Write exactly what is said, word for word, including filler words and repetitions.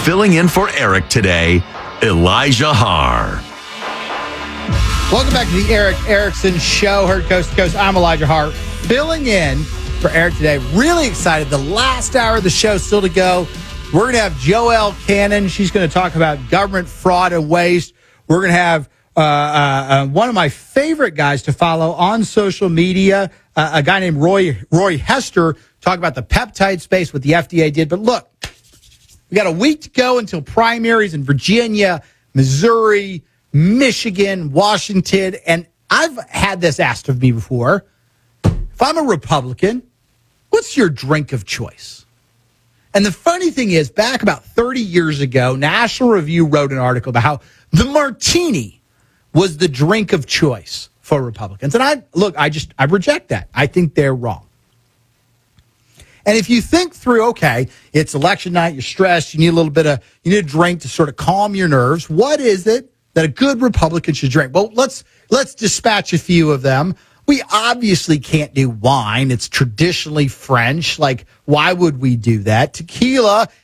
filling in for Eric today, Elijah Har. Welcome back to the Eric Erickson Show, heard coast to coast. I'm Elijah Hart, filling in for Eric today. Really excited. The last hour of the show still to go. We're going to have Joelle Cannon. She's going to talk about government fraud and waste. We're going to have uh, uh, uh, one of my favorite guys to follow on social media, uh, a guy named Roy Roy Hester, talk about the peptide space, what the F D A did. But look, we got a week to go until primaries in Virginia, Missouri, Michigan, Washington, and I've had this asked of me before. If I'm a Republican, what's your drink of choice? And the funny thing is, back about thirty years ago, National Review wrote an article about how the martini was the drink of choice for Republicans. And I, look, I just, I reject that. I think they're wrong. And if you think through, okay, it's election night, you're stressed, you need a little bit of, you need a drink to sort of calm your nerves. What is it that a good Republican should drink? Well, let's let's dispatch a few of them. We obviously can't do wine. It's traditionally French. Like, why would we do that? Tequila